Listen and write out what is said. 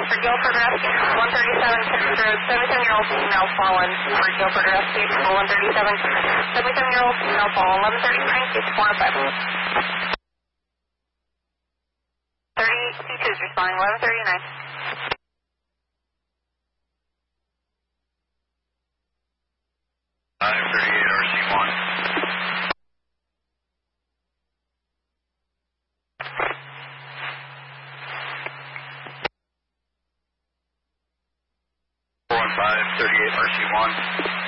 for Guilford Rescue, 137 Tibbetts Road, 77-year-old female fallen for Guilford Rescue, 137, 77-year-old female fallen, 1139, case 405. 32 is responding, 1139. 538 RC1. RC1.